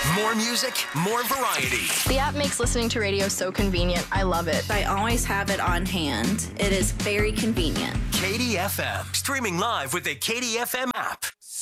More music, more variety. The app makes listening to radio so convenient. I love it. I always have it on hand. It is very convenient. KDFM. Streaming live with the KDFM app.